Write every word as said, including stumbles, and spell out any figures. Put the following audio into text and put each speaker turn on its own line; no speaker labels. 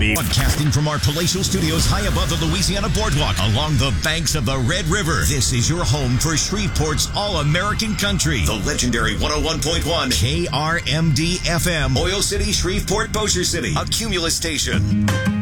Mississippi. Broadcasting from our palatial studios high above the Louisiana Boardwalk along the banks of the Red River. This is your home for Shreveport's All-American Country. The legendary one oh one point one K R M D F M. Oil City, Shreveport, Bossier City. A Cumulus station.